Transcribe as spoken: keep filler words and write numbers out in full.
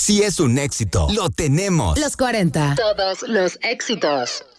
Si es un éxito, lo tenemos. Los cuarenta. Todos los éxitos.